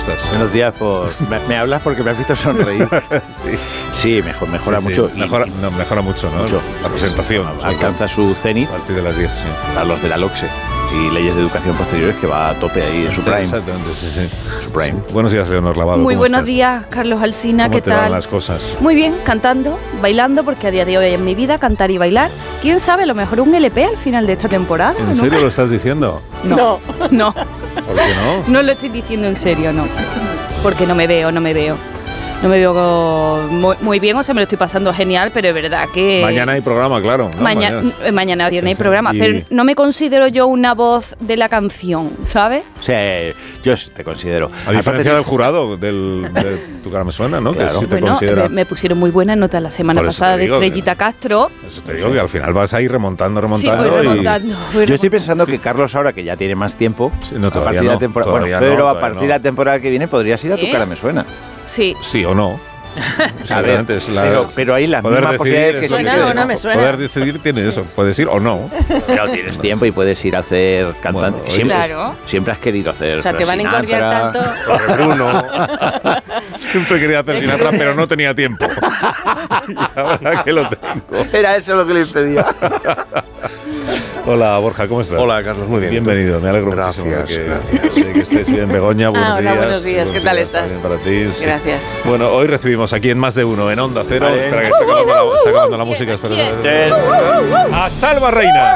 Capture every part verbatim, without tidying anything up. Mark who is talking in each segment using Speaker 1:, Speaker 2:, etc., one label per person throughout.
Speaker 1: estás?
Speaker 2: Buenos días. Por... Me, me hablas porque me has visto sonreír.
Speaker 1: sí.
Speaker 2: Sí, mejor, mejora
Speaker 1: sí, sí.
Speaker 2: mucho.
Speaker 1: Mejora, y, no, mejora mucho, ¿no? Mucho. La presentación.
Speaker 2: Sí, alcanza su cenit.
Speaker 1: A partir de las diez, sí.
Speaker 2: A los de la LOCSE y leyes de educación posteriores, que va a tope ahí en su prime.
Speaker 1: Exactamente, sí, sí.
Speaker 2: Su prime.
Speaker 1: Sí. Buenos días, Leonor Lavado.
Speaker 3: Muy buenos
Speaker 1: estás?
Speaker 3: días, Carlos Alsina.
Speaker 1: ¿Cómo
Speaker 3: ¿Qué
Speaker 1: te
Speaker 3: tal?
Speaker 1: van las cosas?
Speaker 3: Muy bien, cantando, bailando, porque a día de hoy en mi vida cantar y bailar. ¿Quién sabe? A lo mejor un L P al final de esta temporada.
Speaker 1: ¿En
Speaker 3: ¿no?
Speaker 1: serio lo estás diciendo?
Speaker 3: No, no.
Speaker 1: ¿Por qué no?
Speaker 3: No lo estoy diciendo en serio, no. Porque no me veo, no me veo. No me veo muy, muy bien, o sea, me lo estoy pasando genial, pero es verdad que...
Speaker 1: Mañana hay programa, claro, ¿no?
Speaker 3: Mañana, mañana, mañana
Speaker 1: sí,
Speaker 3: hay
Speaker 1: sí.
Speaker 3: programa,
Speaker 1: Y...
Speaker 3: pero no me considero yo una voz de la canción, ¿sabes?
Speaker 2: O sea, yo te considero.
Speaker 1: A diferencia del jurado, del, de Tu cara me suena, ¿no?
Speaker 2: Claro.
Speaker 1: Que sí te
Speaker 3: Bueno,
Speaker 1: considera...
Speaker 3: me, me pusieron muy buenas notas la semana
Speaker 1: Por eso
Speaker 3: pasada
Speaker 1: te
Speaker 3: de
Speaker 1: digo
Speaker 3: Estrellita
Speaker 1: que-
Speaker 3: Castro.
Speaker 1: Eso te digo que al final vas a ir remontando,
Speaker 3: Sí,
Speaker 1: remontando.
Speaker 3: voy
Speaker 1: y...
Speaker 3: remontando. voy
Speaker 2: Yo estoy
Speaker 3: remontando.
Speaker 2: pensando que Carlos, ahora que ya tiene más tiempo,
Speaker 1: Sí, no,
Speaker 2: a
Speaker 1: todavía
Speaker 2: partir de
Speaker 1: no,
Speaker 2: la temporada,
Speaker 1: todavía
Speaker 2: bueno,
Speaker 1: no,
Speaker 2: pero a
Speaker 1: todavía
Speaker 2: partir de
Speaker 1: no.
Speaker 2: la temporada que viene podrías ir a Tu
Speaker 3: ¿Eh?
Speaker 2: cara me suena.
Speaker 3: Sí.
Speaker 1: Sí o no.
Speaker 2: A ver,
Speaker 1: Realmente es la-
Speaker 2: pero, pero hay las
Speaker 1: poder
Speaker 2: mismas
Speaker 1: decidir
Speaker 2: posibilidades que
Speaker 1: es lo
Speaker 2: sí
Speaker 1: que
Speaker 3: Suena
Speaker 1: tiene.
Speaker 3: o no me suena.
Speaker 1: Poder decidir tiene eso, puedes ir o no.
Speaker 2: Pero tienes tiempo y puedes ir a hacer cantante.
Speaker 1: Bueno,
Speaker 2: siempre,
Speaker 3: claro.
Speaker 2: siempre has querido hacer.
Speaker 4: O sea, te van a
Speaker 2: Sinatra,
Speaker 4: incordiar tanto.
Speaker 2: Torre Bruno.
Speaker 1: Siempre quería hacer Sinatra, pero no tenía tiempo. Y ahora que lo tengo.
Speaker 2: Era eso lo que le impedía.
Speaker 1: Hola, Borja, ¿cómo estás?
Speaker 5: Hola, Carlos, muy bien.
Speaker 1: Bienvenido, me alegro
Speaker 5: Gracias,
Speaker 1: muchísimo de que,
Speaker 5: gracias.
Speaker 1: de que estés bien. Begoña, buenos
Speaker 4: Ah, hola,
Speaker 1: días.
Speaker 4: buenos días, ¿qué tal estás?
Speaker 1: También para ti. sí.
Speaker 4: Gracias.
Speaker 1: Bueno, hoy recibimos aquí en Más de Uno, en Onda Cero.
Speaker 2: Vale.
Speaker 1: Espera, que está acabando la, está acabando la música. Espera, espera, espera. A Salva Reina.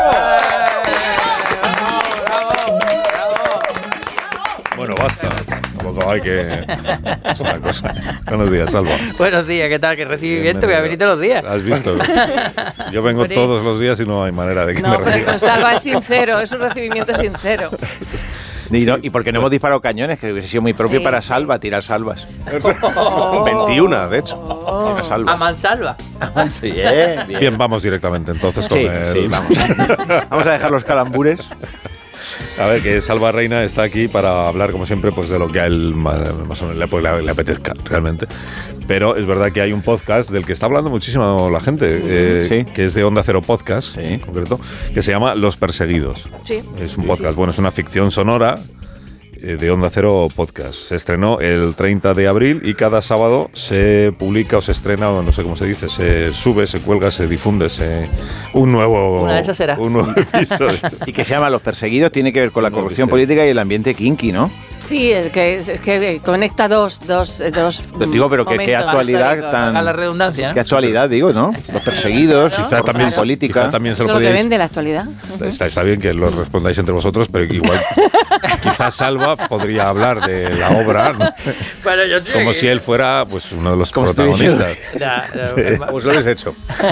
Speaker 1: Bueno, basta. Tampoco hay que... Es una cosa. Buenos días, Salva.
Speaker 6: Buenos días, ¿qué tal? ¿Qué recibimiento? Voy a venir todos los días.
Speaker 1: ¿Has visto? Yo vengo
Speaker 4: Hombre.
Speaker 1: todos los días y no hay manera de que
Speaker 4: No,
Speaker 1: me
Speaker 4: pero
Speaker 1: reciban.
Speaker 4: con Salva es sincero, es un recibimiento sincero.
Speaker 2: Y, no, y porque no hemos disparado cañones, que hubiese sido muy propio
Speaker 4: Sí,
Speaker 2: para
Speaker 4: sí.
Speaker 2: Salva, tirar salvas.
Speaker 5: veintiuno, de hecho.
Speaker 2: Tirar
Speaker 6: A
Speaker 2: salvas.
Speaker 6: mansalva.
Speaker 2: Sí, eh, bien.
Speaker 1: Bien, vamos directamente entonces con
Speaker 2: Sí,
Speaker 1: el...
Speaker 2: sí, vamos. Vamos a dejar los calambures.
Speaker 1: A ver, que Salva Reina está aquí para hablar, como siempre, pues de lo que a él más, más o menos le, pues, le, le apetezca, realmente. Pero es verdad que hay un podcast del que está hablando muchísimo la gente, eh,
Speaker 2: Sí.
Speaker 1: que es de Onda Cero Podcast,
Speaker 2: Sí.
Speaker 1: en concreto, que se llama Los Perseguidos.
Speaker 4: Sí.
Speaker 1: Es un podcast, bueno, es una ficción sonora eh, de Onda Cero Podcast. Se estrenó el treinta de abril y cada sábado se publica o se estrena, o no sé cómo se dice, se sube, se cuelga, se difunde se, un nuevo...
Speaker 6: Una de esas será.
Speaker 1: Un nuevo episodio.
Speaker 2: Y que se llama Los Perseguidos, tiene que ver con la
Speaker 1: No lo
Speaker 2: corrupción
Speaker 1: sé.
Speaker 2: política y el ambiente kinky, ¿no?
Speaker 4: Sí, es que, es, es que conecta dos, dos, dos
Speaker 2: Pues digo, pero que qué
Speaker 4: momentos
Speaker 2: actualidad
Speaker 4: históricos.
Speaker 2: tan...
Speaker 6: A la redundancia,
Speaker 2: Qué
Speaker 6: ¿no?
Speaker 2: actualidad, digo, ¿no? Los Perseguidos,
Speaker 4: Claro.
Speaker 1: Quizá también,
Speaker 4: Claro.
Speaker 2: política.
Speaker 1: quizá también se
Speaker 4: Eso
Speaker 1: lo
Speaker 4: es lo que
Speaker 1: podíais...
Speaker 4: vende la actualidad.
Speaker 1: Está, está bien que lo respondáis entre vosotros, pero igual quizás Salva podría hablar de la obra, ¿no?
Speaker 6: Bueno, yo
Speaker 1: Como si él fuera pues uno de los
Speaker 2: Como si
Speaker 1: protagonistas
Speaker 6: Ya, ya,
Speaker 5: Pues lo habéis hecho.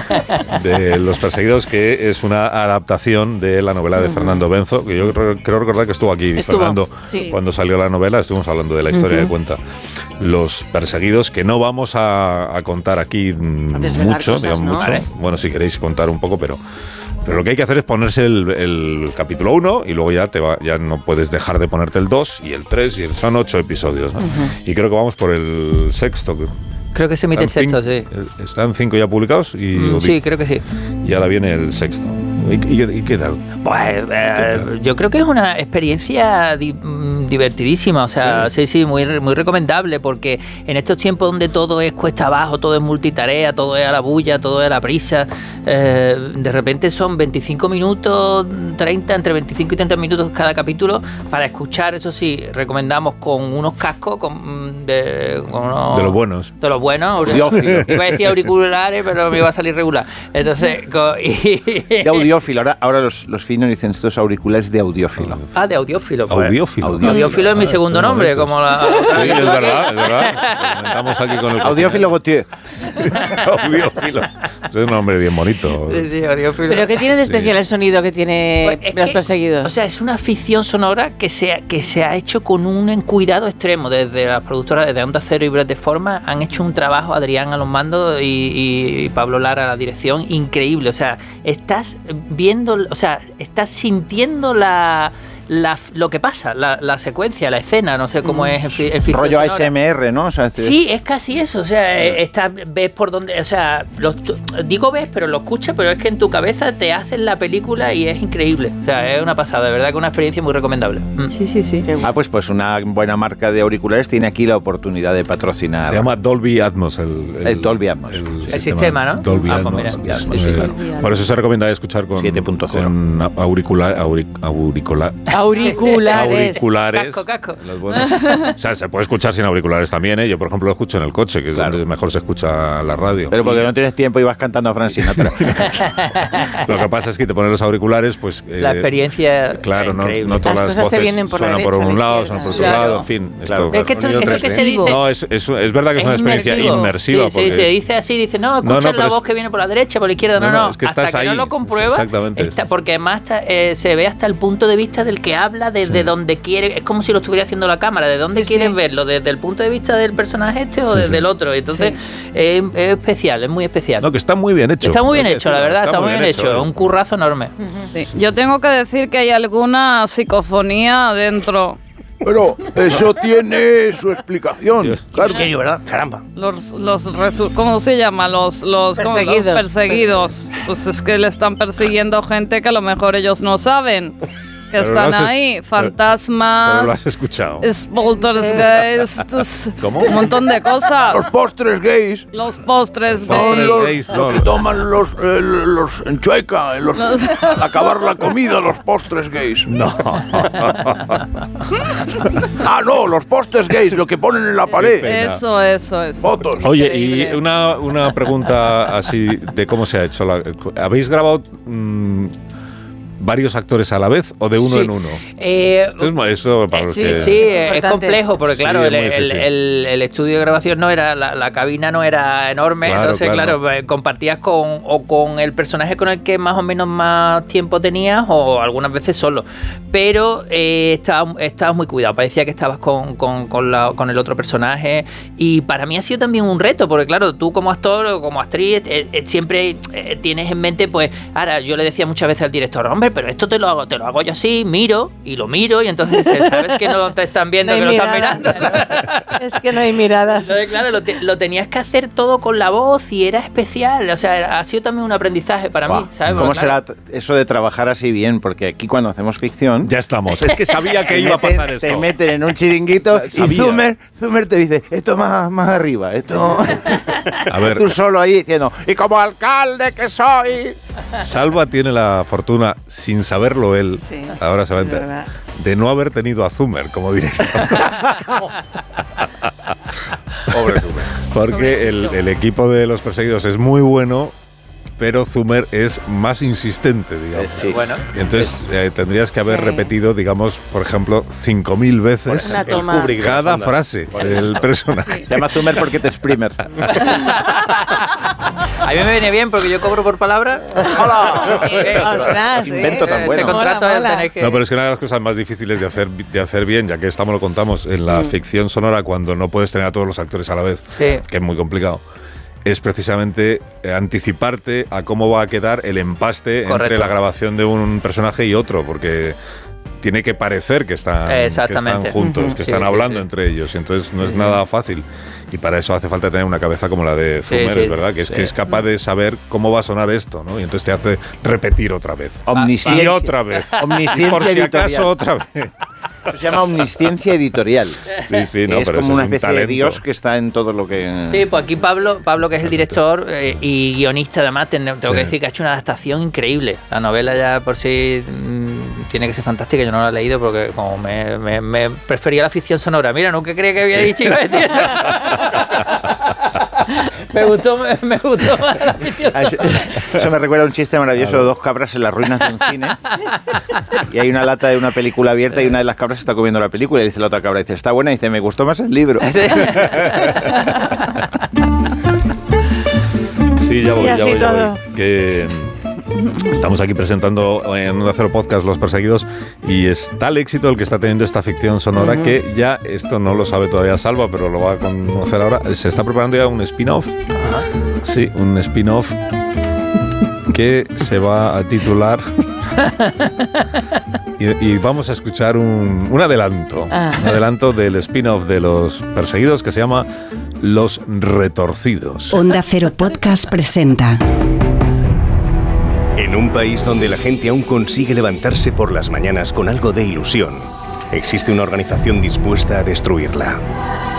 Speaker 1: de Los Perseguidos, que es una adaptación de la novela de Fernando Benzo, que yo creo, creo recordar que estuvo aquí
Speaker 4: Estuvo,
Speaker 1: Fernando
Speaker 4: sí.
Speaker 1: cuando salió la novela, estuvimos hablando de la historia que cuenta Los Perseguidos, que no vamos a, a contar aquí mm,
Speaker 4: A desvelar
Speaker 1: mucho,
Speaker 4: cosas,
Speaker 1: digamos,
Speaker 4: ¿no?
Speaker 1: mucho.
Speaker 4: Vale.
Speaker 1: Bueno, si queréis contar un poco, pero pero lo que hay que hacer es ponerse el, el capítulo uno y luego ya te va, ya no puedes dejar de ponerte el dos y el tres, y el, son ocho episodios, ¿no? Y creo que vamos por el sexto. que-
Speaker 6: Creo que se emite el
Speaker 1: están
Speaker 6: sexto,
Speaker 1: cin-
Speaker 6: sí.
Speaker 1: eh, Están cinco ya publicados y,
Speaker 6: Mm, Sí, creo que sí.
Speaker 1: y ahora viene el sexto. ¿Y, y- y qué tal?
Speaker 6: Pues eh, yo creo que es una experiencia di- mm, divertidísima, o sea, sí, sí, muy, re- muy recomendable, porque en estos tiempos donde todo es cuesta abajo, todo es multitarea, todo es a la bulla, todo es a la prisa, eh, de repente son veinticinco minutos, treinta, entre veinticinco y treinta minutos cada capítulo para escuchar, eso sí, recomendamos con unos cascos, con, de, con unos-
Speaker 1: De los buenos.
Speaker 6: De los buenos,
Speaker 2: Audiófilo.
Speaker 6: iba a decir auriculares, pero me iba a salir regular. Entonces, co- y-
Speaker 2: De audiófilo. Ahora, ahora los, los finos dicen estos auriculares de audiófilo.
Speaker 6: Ah, de audiófilo. Pues.
Speaker 1: Audiófilo.
Speaker 6: Audiófilo es mi
Speaker 1: Ah,
Speaker 6: segundo
Speaker 1: estos
Speaker 6: nombre,
Speaker 1: bonitos.
Speaker 6: como la...
Speaker 1: Sí, es verdad, es verdad. Lo comentamos aquí con el
Speaker 2: Audiófilo Gautier.
Speaker 1: cocinero. Audiófilo. Es un nombre bien bonito.
Speaker 6: Sí, sí, audiófilo.
Speaker 4: ¿Pero qué tiene de especial
Speaker 1: Sí.
Speaker 4: el sonido que tiene
Speaker 6: Pues es
Speaker 4: Los
Speaker 6: que,
Speaker 4: Perseguidos?
Speaker 6: O sea, es una ficción sonora que se, ha- que se ha hecho con un cuidado extremo. Desde las productoras, desde Onda Cero y Bread de Forma, han hecho un trabajo, Adrián a los mandos y, y- y Pablo Lara a la dirección, increíble. O sea, estás viendo, o sea, estás sintiendo la, la, lo que pasa, la, la secuencia, la escena, no sé cómo mm. es en, fi, en ficción
Speaker 7: rollo
Speaker 6: sonora.
Speaker 7: A S M R, ¿no? O sea,
Speaker 6: sí, es casi eso, o sea, está, ves por dónde, o sea, los, digo ves, pero lo escuchas, pero es que en tu cabeza te hacen la película y es increíble, o sea, es una pasada, de verdad que una experiencia muy recomendable. Mm.
Speaker 3: Sí, sí, sí.
Speaker 7: Ah, pues pues una buena marca de auriculares tiene aquí la oportunidad de patrocinar.
Speaker 1: Se llama Dolby Atmos. El, el,
Speaker 7: el Dolby Atmos.
Speaker 6: El, el sistema, sistema, ¿no?
Speaker 1: Dolby
Speaker 6: ah,
Speaker 1: Atmos.
Speaker 6: Pues mira,
Speaker 1: Es,
Speaker 6: ya, sí,
Speaker 1: eh,
Speaker 6: claro.
Speaker 1: Por eso se recomienda escuchar con, con auricular, auric, auricular,
Speaker 3: auriculares.
Speaker 1: auriculares.
Speaker 6: Casco, casco.
Speaker 1: Los buenos. O sea, se puede escuchar sin auriculares también, ¿eh? Yo, por ejemplo, lo escucho en el coche, que es claro. donde mejor se escucha la radio.
Speaker 7: Pero porque y... no tienes tiempo y vas cantando a Frank Sinatra.
Speaker 1: Lo que pasa es que te pones los auriculares, pues...
Speaker 6: Eh, la experiencia
Speaker 1: Claro, no, no todas las,
Speaker 4: las
Speaker 1: voces
Speaker 4: vienen por
Speaker 1: suenan por un lado, suenan por otro
Speaker 6: claro.
Speaker 1: lado, en fin.
Speaker 6: Claro. Esto, es que, esto, esto que se dice...
Speaker 1: No, es, es, es verdad que es, es una experiencia
Speaker 6: inmersivo.
Speaker 1: inmersiva.
Speaker 6: Sí, sí, se dice así, dice, no, escucha no, no, la voz es... que viene por la derecha, por la izquierda, no, no, no. Es que hasta que ahí. no lo compruebas,
Speaker 1: exactamente.
Speaker 6: Está, porque además está, eh, se ve hasta el punto de vista del que habla, desde sí. donde quiere, es como si lo estuviera haciendo la cámara, de dónde sí, quieres sí. verlo, desde el punto de vista del personaje este o sí, desde sí. el otro. Entonces, sí. eh, es especial, es muy especial.
Speaker 1: No, que está muy bien hecho.
Speaker 6: Está muy bien hecho, la verdad, está muy bien hecho,
Speaker 1: ¿eh?
Speaker 6: un currazo enorme.
Speaker 3: Sí. Yo tengo que decir que hay alguna psicofonía dentro.
Speaker 8: Pero eso tiene su explicación.
Speaker 6: Claro. En serio, ¿verdad? Caramba.
Speaker 3: Los, los ¿cómo se llama? Los, los perseguidos. Los perseguidos. Pues es que le están persiguiendo gente que a lo mejor ellos no saben. Que pero están ahí, es, fantasmas.
Speaker 1: Pero lo has escuchado.
Speaker 3: Poltergeists.
Speaker 1: ¿Cómo?
Speaker 3: Un montón de cosas.
Speaker 8: Los postres gays.
Speaker 3: Los postres
Speaker 8: gays.
Speaker 3: Los,
Speaker 8: gays no, los que toman los, eh, los en Chueca, los, los... acabar la comida, los postres gays.
Speaker 1: No.
Speaker 8: Ah, no, los postres gays, lo que ponen en la pared.
Speaker 3: Eso, eso, eso.
Speaker 8: Fotos.
Speaker 1: Oye, increíble. Y una, una pregunta así de cómo se ha hecho. La, ¿habéis grabado mmm, varios actores a la vez o de uno
Speaker 6: sí.
Speaker 1: en uno?
Speaker 6: Eh,
Speaker 1: Esto es eso para los
Speaker 6: sí,
Speaker 1: que...
Speaker 6: sí, es, es complejo porque claro,
Speaker 1: sí,
Speaker 6: el, el, el, el estudio de grabación no era, la, la cabina no era enorme, claro, entonces claro, claro compartías con o con el personaje con el que más o menos más tiempo tenías o algunas veces solo, pero eh, estabas estaba muy cuidado, parecía que estabas con, con, con, la, con el otro personaje y para mí ha sido también un reto porque claro, tú como actor o como actriz eh, eh, siempre eh, tienes en mente, pues ahora yo le decía muchas veces al director, hombre, pero esto te lo hago, te lo hago yo así, miro y lo miro y entonces dices, sabes que no te están viendo, no que mirada, lo están mirando.
Speaker 4: Claro. Es que no hay miradas.
Speaker 6: Entonces, claro, lo, te, lo tenías que hacer todo con la voz y era especial. O sea, ha sido también un aprendizaje para wow. mí, ¿sabes?
Speaker 7: ¿Cómo
Speaker 6: Porque,
Speaker 7: será
Speaker 6: claro,
Speaker 7: eso de trabajar así bien? Porque aquí cuando hacemos ficción...
Speaker 1: Ya estamos. Es que sabía que iba a pasar esto.
Speaker 7: Te meten en un chiringuito y Zumer, Zumer te dice, esto más, más arriba, esto...
Speaker 1: A ver.
Speaker 7: Tú solo ahí diciendo, y como alcalde que soy...
Speaker 1: Salva tiene la fortuna, sin saberlo él, sí, ahora se va a enterar, de no haber tenido a Zumer como director. Pobre Zumer. Porque el, el equipo de Los Perseguidos es muy bueno, pero Zumer es más insistente, digamos.
Speaker 7: Sí.
Speaker 6: Bueno,
Speaker 1: y entonces eh, tendrías que haber sí. repetido, digamos, por ejemplo, cinco mil veces
Speaker 4: una toma.
Speaker 1: cada frase del personaje.
Speaker 7: Se llama Zumer porque te exprimer.
Speaker 6: A mí me viene bien porque yo cobro por palabra.
Speaker 7: ¡Hola!
Speaker 4: Ostras,
Speaker 7: invento tan bueno.
Speaker 6: Este contrato
Speaker 4: mola, mola.
Speaker 6: Que...
Speaker 1: No, pero es que una de las cosas más difíciles de hacer, de hacer bien, ya que estamos lo contamos, en la mm. ficción sonora, cuando no puedes tener a todos los actores a la vez,
Speaker 6: sí.
Speaker 1: que es muy complicado, es precisamente anticiparte a cómo va a quedar el empaste Correcto. entre la grabación de un personaje y otro, porque tiene que parecer que están, que están juntos, uh-huh. que están sí, hablando sí, sí. entre ellos, y entonces no es uh-huh. nada fácil. Y para eso hace falta tener una cabeza como la de Zumer, sí, sí, ¿verdad? Que es, sí. que es capaz de saber cómo va a sonar esto, ¿no? Y entonces te hace repetir otra vez.
Speaker 7: Omnisciencia.
Speaker 1: Y otra vez.
Speaker 7: Omnisciencia
Speaker 1: y por si
Speaker 7: editorial.
Speaker 1: acaso otra vez.
Speaker 7: Eso se llama omnisciencia editorial.
Speaker 1: Sí, sí, no,
Speaker 7: es
Speaker 1: pero
Speaker 7: como
Speaker 1: eso
Speaker 7: una
Speaker 1: es un
Speaker 7: especie
Speaker 1: talento.
Speaker 7: de Dios que está en todo lo que...
Speaker 6: Sí, pues aquí Pablo, Pablo que es el director eh, y guionista además, tengo sí. que decir que ha hecho una adaptación increíble. La novela ya por sí mmm, tiene que ser fantástica, yo no la he leído porque como me, me, me prefería la ficción sonora. Mira, nunca creía que había sí. dicho iba a decir me gustó, me, me gustó más la ficción sonora.
Speaker 7: Eso me recuerda a un chiste maravilloso de dos cabras en las ruinas de un cine y hay una lata de una película abierta y una de las cabras está comiendo la película y dice la otra cabra, dice, está buena, y dice, me gustó más el libro.
Speaker 6: Sí,
Speaker 1: sí ya voy, ya voy, ya voy. Que estamos aquí presentando en Onda Cero Podcast Los Perseguidos y es tal éxito el que está teniendo esta ficción sonora uh-huh. que ya, esto no lo sabe todavía Salva, pero lo va a conocer ahora, se está preparando ya un spin-off. Uh-huh. Sí, un spin-off que se va a titular Y, y vamos a escuchar un, un adelanto, ah. un adelanto del spin-off de Los Perseguidos que se llama Los Retorcidos.
Speaker 9: Onda Cero Podcast presenta.
Speaker 10: En un país donde la gente aún consigue levantarse por las mañanas con algo de ilusión, existe una organización dispuesta a destruirla.